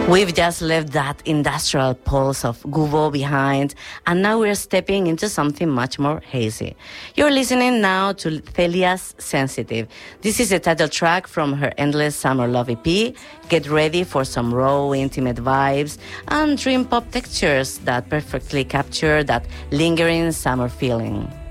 We've just left that industrial pulse of Gubo behind, and now we're stepping into something much more hazy. You're listening now to Celia's Sensitive. This is the title track from her Endless Summer Love EP. Get ready for some raw, intimate vibes and dream pop textures that perfectly capture that lingering summer feeling.